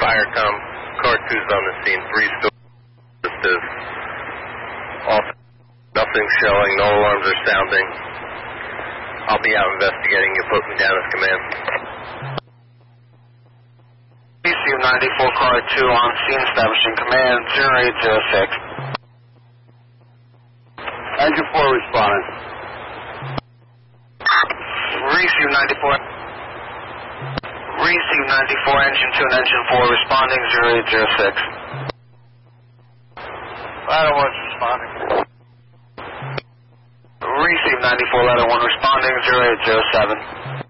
Firecom, car 2's on the scene, 3 still is off, nothing showing, no alarms are sounding. I'll be out investigating, you put me down as command. PCU 94, car 2 on scene, establishing command 0806. Engine 4 responding. Receive 94. Receive 94, engine 2 and engine 4 responding 0806. Ladder 1's responding. Receive 94, ladder 1 responding 0807.